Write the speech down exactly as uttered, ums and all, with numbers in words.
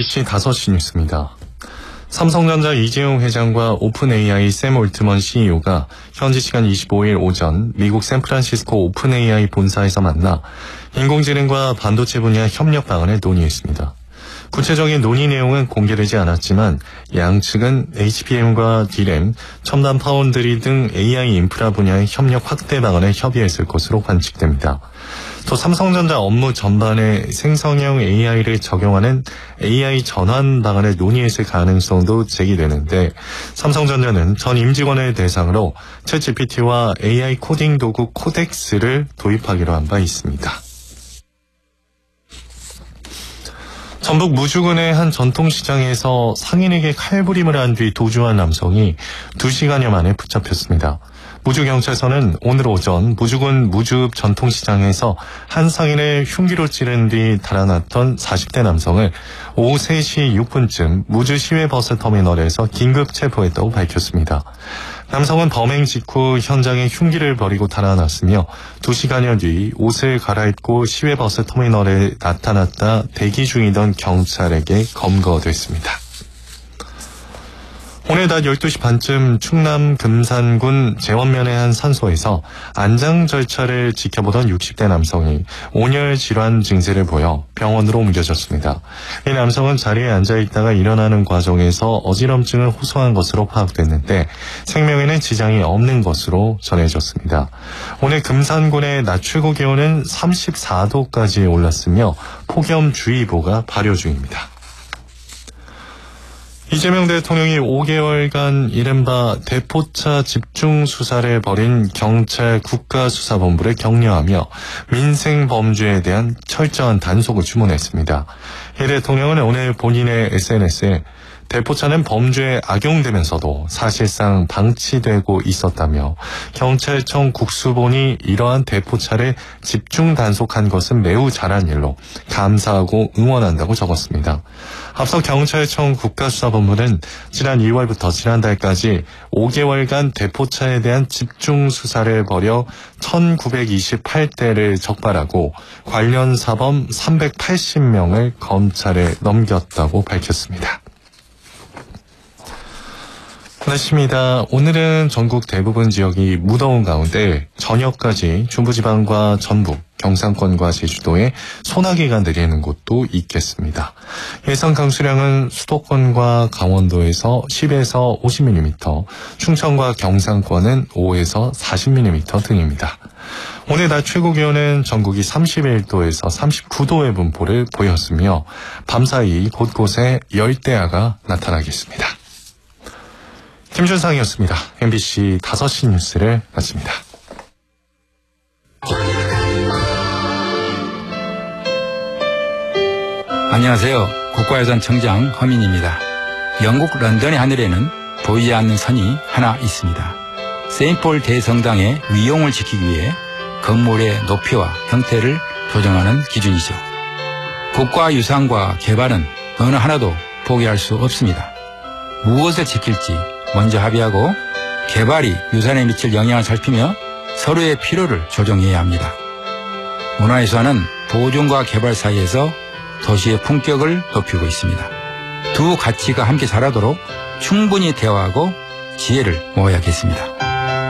엠비씨 다섯 시 뉴스입니다. 삼성전자 이재용 회장과 오픈에이아이 샘 올트먼 씨이오가 현지 시간 이십오일 오전 미국 샌프란시스코 오픈에이아이 본사에서 만나 인공지능과 반도체 분야 협력 방안을 논의했습니다. 구체적인 논의 내용은 공개되지 않았지만 양측은 에이치비엠과 디램, 첨단 파운드리 등 에이아이 인프라 분야의 협력 확대 방안을 협의했을 것으로 관측됩니다. 또 삼성전자 업무 전반에 생성형 에이아이를 적용하는 에이아이 전환 방안을 논의했을 가능성도 제기되는데 삼성전자는 전 임직원을 대상으로 챗지피티와 에이아이 코딩 도구 코덱스를 도입하기로 한 바 있습니다. 전북 무주군의 한 전통시장에서 상인에게 칼부림을 한 뒤 도주한 남성이 두 시간여 만에 붙잡혔습니다. 무주경찰서는 오늘 오전 무주군 무주읍 전통시장에서 한 상인을 흉기로 찌른 뒤 달아났던 사십 대 남성을 오후 세 시 육 분쯤 무주 시외버스터미널에서 긴급 체포했다고 밝혔습니다. 남성은 범행 직후 현장에 흉기를 버리고 달아났으며 두 시간여 뒤 옷을 갈아입고 시외버스 터미널에 나타났다 대기 중이던 경찰에게 검거됐습니다. 오늘 낮 열두 시 반쯤 충남 금산군 제원면의 한 산소에서 안장 절차를 지켜보던 육십 대 남성이 온열 질환 증세를 보여 병원으로 옮겨졌습니다. 이 남성은 자리에 앉아있다가 일어나는 과정에서 어지럼증을 호소한 것으로 파악됐는데 생명에는 지장이 없는 것으로 전해졌습니다. 오늘 금산군의 낮 최고 기온은 삼십사 도까지 올랐으며 폭염주의보가 발효 중입니다. 이재명 대통령이 오 개월간 이른바 대포차 집중수사를 벌인 경찰 국가수사본부를 격려하며 민생범죄에 대한 철저한 단속을 주문했습니다. 이 대통령은 오늘 본인의 에스엔에스에 대포차는 범죄에 악용되면서도 사실상 방치되고 있었다며 경찰청 국수본이 이러한 대포차를 집중 단속한 것은 매우 잘한 일로 감사하고 응원한다고 적었습니다. 앞서 경찰청 국가수사본부는 지난 이월부터 지난달까지 오 개월간 대포차에 대한 집중 수사를 벌여 천구백이십팔 대를 적발하고 관련 사범 삼백팔십 명을 검찰에 넘겼다고 밝혔습니다. 날씨입니다. 오늘은 전국 대부분 지역이 무더운 가운데 저녁까지 중부지방과 전북, 경상권과 제주도에 소나기가 내리는 곳도 있겠습니다. 예상 강수량은 수도권과 강원도에서 십에서 오십 밀리미터, 충청과 경상권은 오에서 사십 밀리미터 등입니다. 오늘 낮 최고 기온은 전국이 삼십일 도에서 삼십구 도의 분포를 보였으며 밤사이 곳곳에 열대야가 나타나겠습니다. 김준상이었습니다. 엠비씨 다섯 시 뉴스를 마칩니다. 안녕하세요. 국가유산청장 허민입니다. 영국 런던의 하늘에는 보이지 않는 선이 하나 있습니다. 세인트폴 대성당의 위용을 지키기 위해 건물의 높이와 형태를 조정하는 기준이죠. 국가유산과 개발은 어느 하나도 포기할 수 없습니다. 무엇을 지킬지 먼저 합의하고 개발이 유산에 미칠 영향을 살피며 서로의 필요를 조정해야 합니다. 문화유산은 보존과 개발 사이에서 도시의 품격을 높이고 있습니다. 두 가치가 함께 자라도록 충분히 대화하고 지혜를 모아야겠습니다.